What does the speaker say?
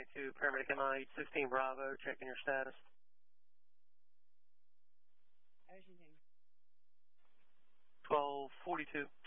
1092, paramedic MI 16 Bravo, checking your status. How's your name? 1242.